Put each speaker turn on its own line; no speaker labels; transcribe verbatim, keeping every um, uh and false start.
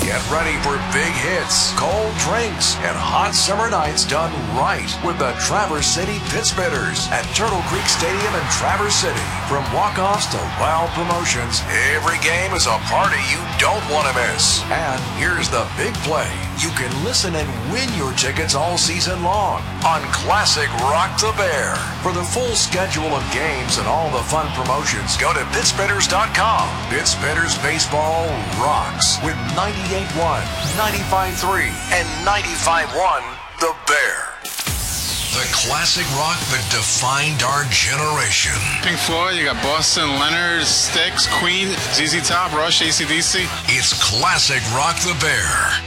Get ready for big hits, cold drinks, and hot summer nights done right with the Traverse City Pittsbitters at Turtle Creek Stadium in Traverse City. From walk-offs to wild promotions, every game is a party you don't want to miss. And here's the big play. You can listen and win your tickets all season long on Classic Rock the Bear. For the full schedule of games and all the fun promotions, go to Pittsbitters dot com. Pittsbitters Baseball rocks with ninety-eight point one, ninety-five point three, and ninety-five point one The Bear. The classic rock that defined our generation.
Pink Floyd, you got Boston, Leonard, Styx, Queen, Z Z Top, Rush, A C D C.
It's Classic Rock the Bear.